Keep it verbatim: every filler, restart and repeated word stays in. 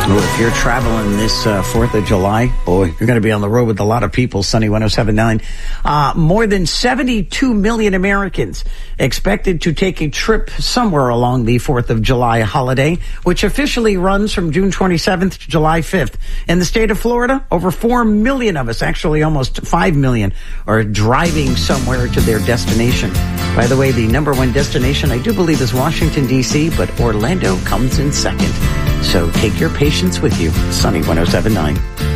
If you're traveling this uh, fourth of July, boy, you're going to be on the road with a lot of people. Sunny one oh seven point nine. Uh, more than seventy-two million Americans expected to take a trip somewhere along the fourth of July holiday, which officially runs from June twenty-seventh to July fifth. In the state of Florida, over four million of us, actually almost five million, are driving somewhere to their destination. By the way, the number one destination, I do believe, is Washington, D C, but Orlando comes in second. So take your patience with you. Sunny one oh seven point nine.